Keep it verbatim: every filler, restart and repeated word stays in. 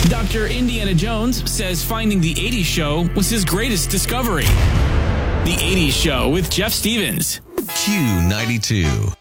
Doctor Indiana Jones says finding the eighties Show was his greatest discovery. The eighties Show with Jeff Stevens. Q ninety-two.